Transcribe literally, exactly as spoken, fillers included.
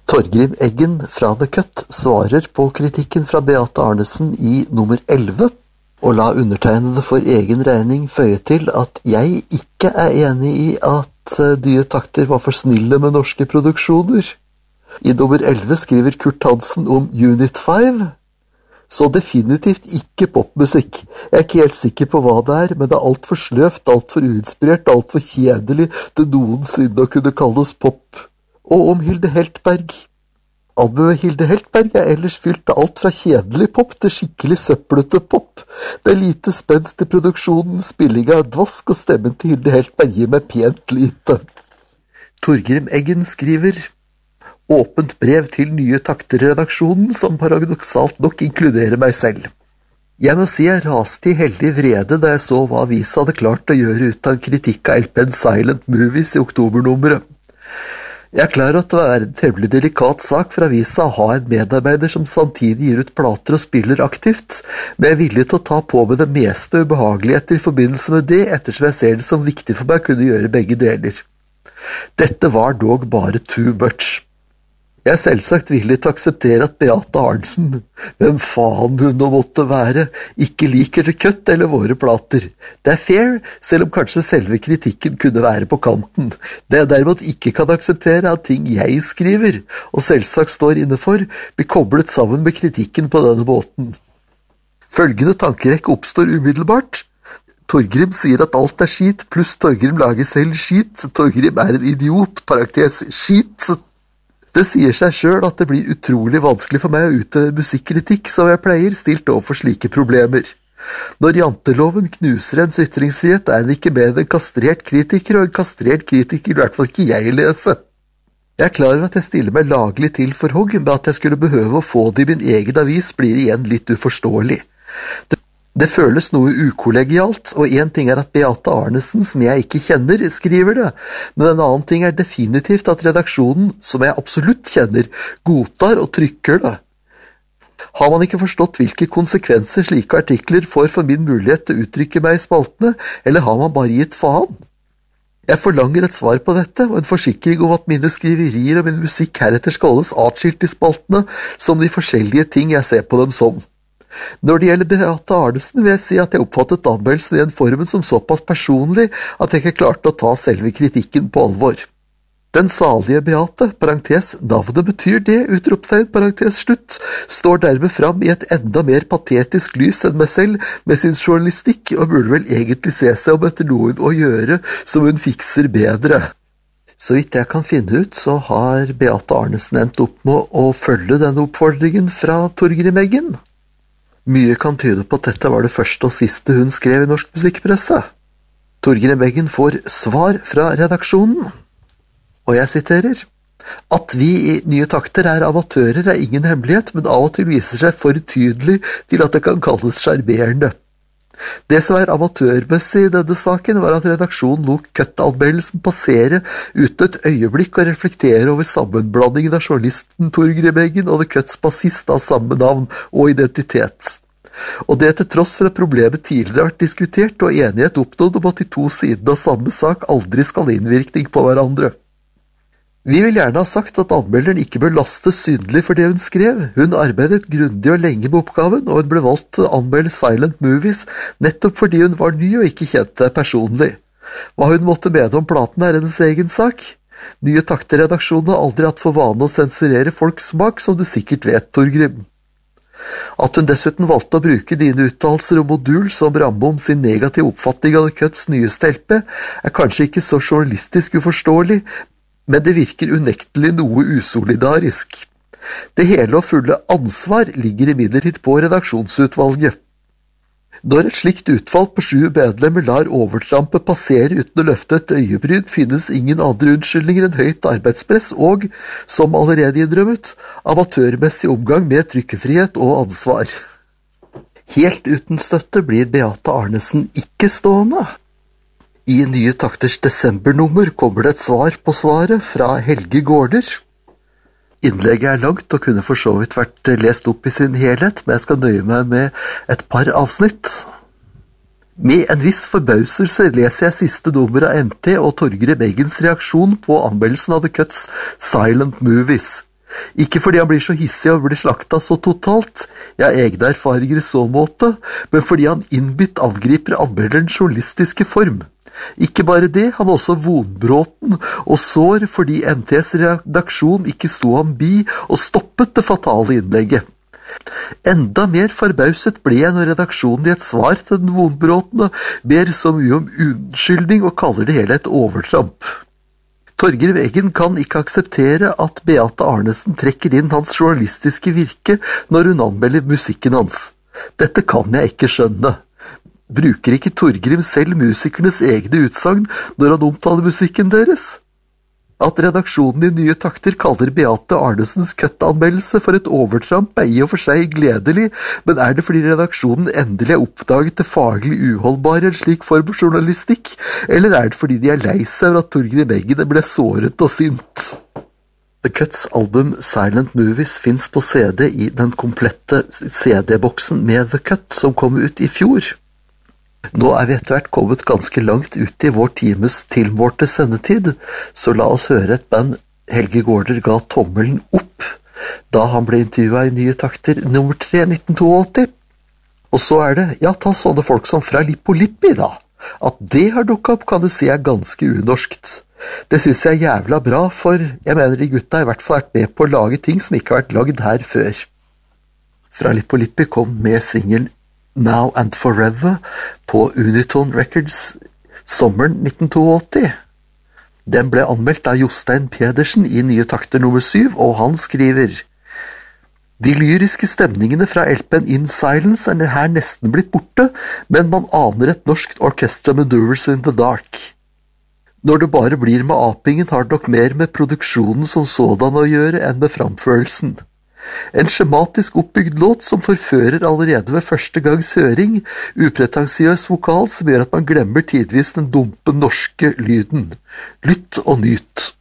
Torgrim Eggen fra The Cut svarer på kritikken fra Beate Arnesen i nummer elleve, og la undertegnede for egen regning føye til at jeg ikke er enig i at Nye Takter var for snille med norske produksjoner. I nummer elleve skriver Kurt Hansen om Unit fem, så definitivt ikke popmusikk. Jeg er ikke helt sikker på hva det er, men det er alt for sløvt, alt for uinspirert, alt for kjedelig til noensinne å kunne kalles pop. Og om Hilde Heltberg. Albumet Hilde Heltberg er ellers fylt av alt fra kjedelig pop til skikkelig søppelete pop. Det er lite spenst i produksjonen, spilling av dvask og stemmen til Hilde Heltberg gir meg pent lite. Torgrim Eggen skriver åpent brev til Nye Takter-redaksjonen som paradoksalt nok inkluderer meg selv. Jeg må si jeg raste i heldig vrede da jeg så hva avisa hadde klart å gjøre ut av en kritikk av L P-en Silent Movies i oktobernummeret. Jeg er klar at det er en temmelig delikat sak for avisa å ha en medarbeider som samtidig gir ut plater og spiller aktivt, men jeg er villig til å ta på med det meste ubehageligheter i forbindelse med det, ettersom jeg ser det som viktig for meg å kunne gjøre begge deler. Dette var dog bare too much. Jeg er selvsagt villig til å akseptere at Beate Arnesen, hvem faen hun nå måtte være, ikke liker The Cut eller våre plater. Det er fair, selv om kanskje selve kritikken kunne være på kanten. Det jeg derimot ikke kan akseptere at ting jeg skriver, og selvsagt står inne for, blir koblet sammen med kritikken på denne måten. Følgende tankerekke oppstår umiddelbart. Torgrim sier at alt er skit, pluss Torgrim lager selv skit. Torgrim er en idiot, parentes skit. Det sier seg selv at det blir utrolig vanskelig for meg å utøve musikkritikk som jeg pleier, stilt overfor slike problemer. Når janteloven knuser ens ytringsfrihet, er den ikke mer enn en kastrert kritiker, og en kastrert kritiker i hvert fall ikke jeg lese. Jeg er klar over at jeg stiller meg laglig til for hogg, men at jeg skulle behøve å få det i min egen avis blir igjen litt uforståelig. Det Det føles noe ukollegialt, og en ting er at Beate Arnesen, som jeg ikke kjenner, skriver det, men en annen ting er definitivt at redaksjonen, som jeg absolutt kjenner, godtar og trykker det. Har man ikke forstått hvilke konsekvenser slike artikler får for min mulighet til å uttrykke meg i spaltene, eller har man bare gitt faen? Jeg forlanger et svar på dette, og en forsikring om at mine skriverier og min musikk heretter skal holdes atskilt i spaltene, som de forskjellige ting jeg ser på dem som. Når det gjelder Beate Arnesen vil jeg si at jeg oppfattet anmeldelsen i den formen som såpass personlig at jeg ikke klarte å ta selve kritikken på alvor. Den salige Beate, parentes, navnet betyr det, utropstegn, parentes, slutt, står dermed fram i et enda mer patetisk lys enn meg selv med sin journalistikk og burde vel egentlig se seg om etter noen å gjøre som hun fikser bedre. Så vidt jeg kan finne ut, så har Beate Arnesen endt opp med å følge denne oppfordringen fra Torgrim Eggen. Mye kan tyde på at dette var det første og siste hun skrev i norsk musikkpresse. Torgrim Eggen får svar fra redaksjonen, og jeg siterer: At vi i Nye Takter er amatører er ingen hemmelighet, men av og til viser seg for tydelig til at det kan kalles sjarmerende. Det som er amatørmessig i denne saken var at redaksjonen lot Cut-anmeldelsen passere uten et øyeblikk å reflektere over sammenblandingen av journalisten Torgrim Eggen og The Cuts bassist av samme navn og identitet. Og det til tross for at problemet tidligere har vært diskutert og enighet oppnådd om at de to sidene av samme sak aldri skal ha innvirkning på hverandre. Vi vil gjerne ha sagt at anmelderen ikke bør lastes synlig for det hun skrev. Hun arbeidet grundig og lenge med oppgaven, og hun ble valgt til å anmelde Silent Movies nettopp fordi hun var ny og ikke kjente det personlig. Hva hun måtte mene om platen er hennes egen sak. Nye Takter-redaksjonen har aldri hatt for vane å sensurere folks smak, som du sikkert vet, Torgrim. At hun dessuten valgte å bruke dine uttalelser og modul som ramme om sin negative oppfatning av The Cuts nyeste L P, er kanskje ikke så journalistisk uforståelig, men det virker unektelig noe usolidarisk. Det hele og fulle ansvar ligger imidlertid på redaksjonsutvalget. Når et slikt utvalg på sju medlemmer lar overtrampet passere uten å løfte et øyebryn, finnes ingen andre unnskyldninger enn høyt arbeidspress og, som allerede innrømmet, amatørmessig omgang med trykkefrihet og ansvar. Helt uten støtte blir Beate Arnesen ikke stående. I Nye Takters desembernummer kommer det et svar på svaret fra Helge Gårder. Innlegget er langt og kunne for så vidt vært lest opp i sin helhet, men jeg skal nøye meg med et par avsnitt. Med en viss forbauselse leser jeg siste nummer av N T og Torgrim Eggens reaksjon på anmeldelsen av The Cuts Silent Movies. Ikke fordi han blir så hissig og blir slakta så totalt, jeg har egne erfaringer i så måte, men fordi han innbitt angriper anmelderens journalistiske form. Ikke bare det, han er også vonbråten og sår fordi N T's redaksjon ikke sto ham bi og stoppet det fatale innlegget. Enda mer forbauset ble jeg når redaksjonen i et svar til den vonbråtene ber så mye om unnskyldning og kaller det hele et overtramp. Torgrim Eggen kan ikke akseptere at Beate Arnesen trekker inn hans journalistiske virke når hun anmelder musikken hans. Dette kan jeg ikke skjønne. Bruker ikke Torgrim selv musikernes egne utsagn når han omtaler musikken deres? At redaksjonen i Nye Takter kaller Beate Arnesens køttanmeldelse for et overtramp er i og for seg gledelig, men er det fordi redaksjonen endelig har oppdaget det faglig uholdbare i en slik form for journalistikk, eller er det fordi de er lei seg over at Torgrim Eggen ble såret og sint? The Cuts album Silent Movies finnes på C D i den komplette C D-boksen med The Cut som kom ut i fjor. Nå er vi etter hvert kommet ganske langt ut i vår times tilmålte sendetid, så la oss høre et band Helge Gaarder ga tommelen opp da han ble intervjuet i Nye Takter nummer tre nitten åttito. Og så er det, ja, ta sånne folk som fra Lippo Lippi da. At det har dukket opp kan du si er ganske unorskt. Det synes jeg er jævla bra, for jeg mener de gutta har i hvert fall vært med på å lage ting som ikke har vært laget her før. Fra Lippo Lippi kom med singelen Now and Forever på Uniton Records sommeren nitten åttito. Den ble anmeldt av Jostein Pedersen i Nye Takter nummer syv, og han skriver: De lyriske stemningene fra L P-en In Silence er her nesten blitt borte, men man aner et norskt orkestra med Doers in the Dark. Når det bare blir med apingen, har det nok mer med produksjonen som sådan å gjøre enn med framførelsen. En skjematisk oppbygd låt som forfører allerede ved første gangs høring, upretensiøs vokal som gjør at man glemmer tidvis den dumpe norske lyden. Lytt og nyt.